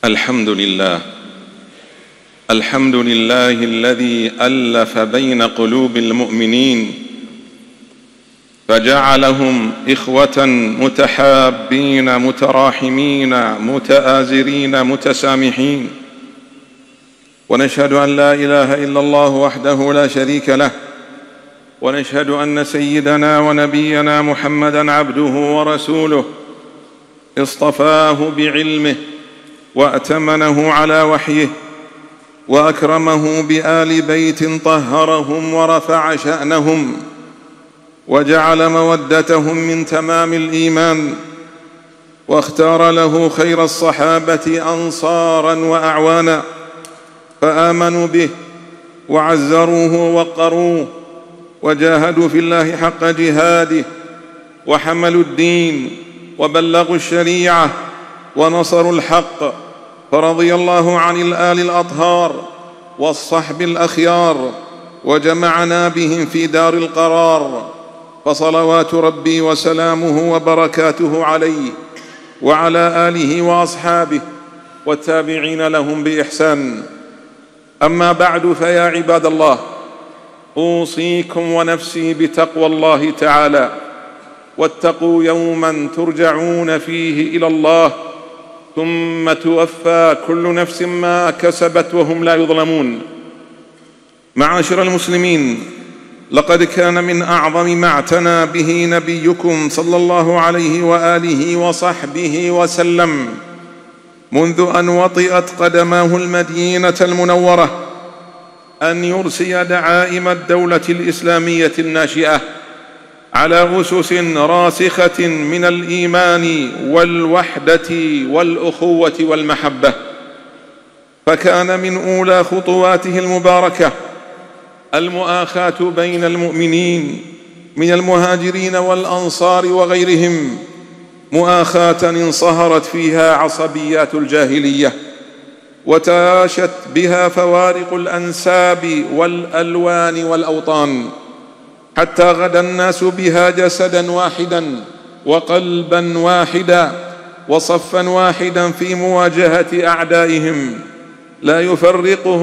الحمد لله الذي ألف بين قلوب المؤمنين فجعلهم إخوة متحابين متراحمين متآزرين متسامحين، ونشهد أن لا إله إلا الله وحده لا شريك له، ونشهد أن سيدنا ونبينا محمدًا عبده ورسوله اصطفاه بعلمه وأتمنه على وحيه، وأكرمه بآل بيت طهرهم ورفع شأنهم، وجعل مودتهم من تمام الإيمان، واختار له خير الصحابة أنصاراً وأعوانا، فآمنوا به وعزروه ووقروه وجاهدوا في الله حق جهاده، وحملوا الدين وبلغوا الشريعة ونصروا الحق، فرضي الله عن الآل الأطهار والصحب الأخيار، وجمعنا بهم في دار القرار، فصلوات ربي وسلامه وبركاته عليه وعلى آله وأصحابه والتابعين لهم بإحسان. أما بعد، فيا عباد الله، أوصيكم ونفسي بتقوى الله تعالى، واتقوا يوما ترجعون فيه إلى الله ثم توفى كل نفس ما كسبت وهم لا يظلمون. معاشر المسلمين، لقد كان من أعظم ما اعتنى به نبيكم صلى الله عليه وآله وصحبه وسلم منذ أن وطئت قدماه المدينة المنورة أن يرسي دعائم الدولة الإسلامية الناشئة على أسس راسخة من الإيمان والوحدة والأخوة والمحبة. فكان من أولى خطواته المباركة المؤاخاة بين المؤمنين من المهاجرين والأنصار وغيرهم، مؤاخاة انصهرت فيها عصبيات الجاهلية وتعاشت بها فوارق الأنساب والألوان والأوطان، حتى غدا الناس بها جسداً واحداً وقلباً واحداً وصفاً واحداً في مواجهة أعدائهم، لا يفرقهم